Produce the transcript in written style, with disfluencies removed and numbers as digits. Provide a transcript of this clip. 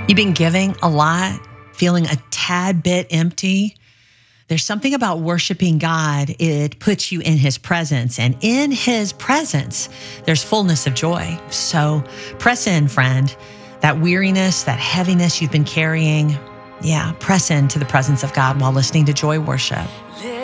You've been giving a lot, feeling a tad bit empty. There's something about worshiping God. It puts you in his presence, and in his presence, there's fullness of joy. So press in, friend. That weariness, that heaviness you've been carrying, press into the presence of God while listening to Joy Worship.